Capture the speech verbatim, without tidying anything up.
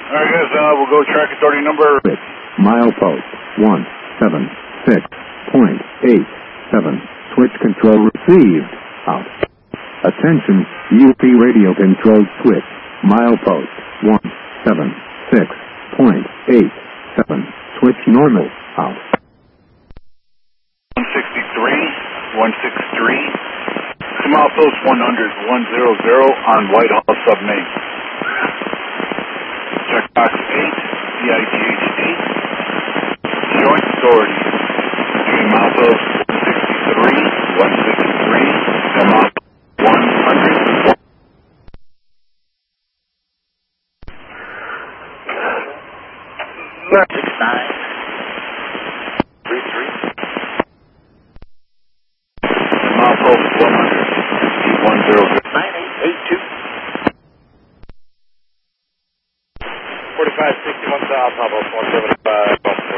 All right, guys, uh, we'll go track authority number. Milepost one seven six point eight seven. Switch control received. Out. Attention, U P radio control switch. Milepost one seven six point eight seven. Switch normal. Out. one sixty-three, one sixty-three. Milepost one hundred, one hundred on Whitehall Sub-Main. Checkbox eight, D I G H eight. Joint authority between milepost one sixty-three, one sixty-three, and milepost one hundred. six nine three three. Milepost one hundred, one hundred. nine eight eight two. forty-five sixty-one South, Pablo, one seventy-five.